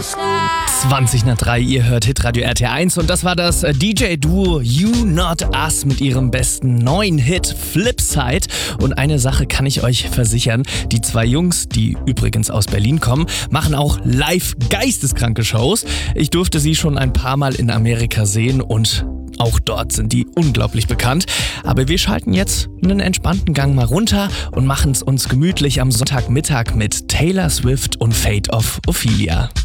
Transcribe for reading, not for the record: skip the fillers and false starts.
20 nach 3, ihr hört Hitradio RT1 und das war das DJ-Duo You Not Us mit ihrem besten neuen Hit Flipside. Und eine Sache kann ich euch versichern, die zwei Jungs, die übrigens aus Berlin kommen, machen auch live geisteskranke Shows. Ich durfte sie schon ein paar Mal in Amerika sehen und auch dort sind die unglaublich bekannt. Aber wir schalten jetzt einen entspannten Gang mal runter und machen es uns gemütlich am Sonntagmittag mit Taylor Swift und Fate of Ophelia.